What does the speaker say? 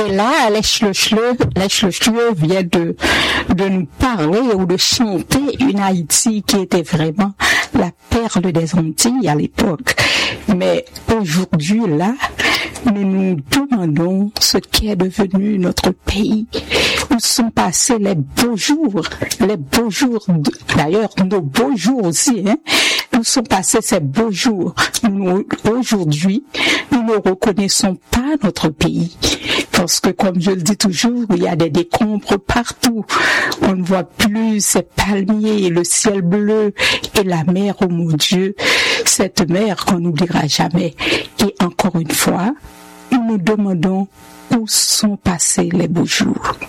là, Lèche-le-Cheveux vient de nous parler ou de chanter une Haïti qui était vraiment la perle des Antilles à l'époque. Mais aujourd'hui, là, nous nous demandons ce qu'est devenu notre pays. Où sont passés les beaux jours, d'ailleurs, nos beaux jours aussi, hein. Où sont passés ces beaux jours? Aujourd'hui, nous ne reconnaissons pas notre pays. Parce que, comme je le dis toujours, il y a des décombres partout. On ne voit plus ces palmiers, le ciel bleu et la mer, oh mon Dieu, cette mer qu'on n'oubliera jamais. Et encore une fois, nous nous demandons où sont passés les beaux jours.